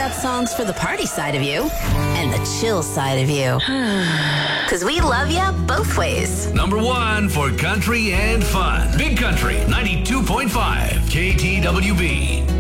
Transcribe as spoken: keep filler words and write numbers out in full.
got songs for the party side of you and the chill side of you. Because we love you both ways. Number one for country and fun. Big Country ninety-two point five K T W B.